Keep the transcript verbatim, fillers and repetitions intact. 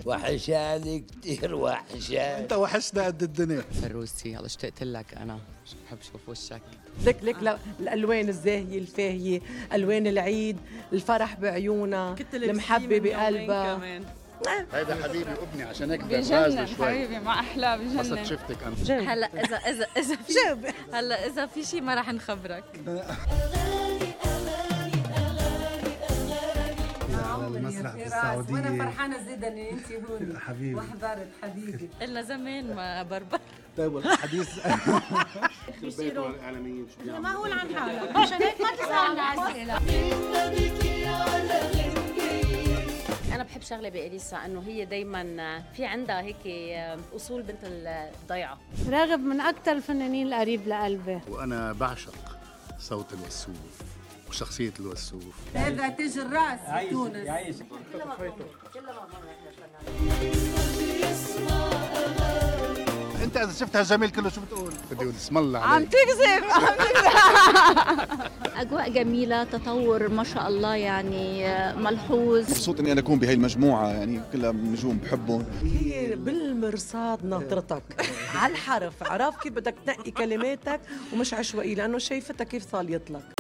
وحشاني كتير وحشاني. انت وحشنا قد الدنيا. فروسي يلا اشتقت لك انا، بحب اشوف وشك. لك لك الالوان الزاهيه الفاهيه، الوان العيد، الفرح بعيونها، المحبه بقلبها. هيدا حبيبي ابني عشان هيك بجنن حبيبي مع احلى بجنن. قصد شفتك انا. هلا اذا اذا اذا في هلا اذا في شيء ما راح نخبرك. على المسرح بالسعودية وانا فرحانه زيدا ان انت هون حبيبي وحضرت حبيبي. قلنا زمان ما بربر. طيب الحديث معقول عن حالك عشان هيك ما تسألنا أسئلة. أنا بحب شغلة بإليسا إنه هي دايماً في عندها هيك أصول بنت الضيعة. راغب من أكثر الفنانين القريب لقلبي. وانا بعشق صوت الوسوف وشخصية الوسوف. هذا تاج الراس في تونس. انت اذا شفتها جميل كله شو بتقول؟ بدي اقول اسم الله عليك. عم تكذب عم تكذب. أجواء جميلة، تطور ما شاء الله يعني ملحوظ. مبسوط اني انا اكون بهي المجموعه، يعني كلها نجوم بحبهم. هي بالمرصاد ناطرتك على الحرف، عرف كيف بدك تنقي كلماتك ومش عشوائي، لانه شايفتها كيف صاليت لك.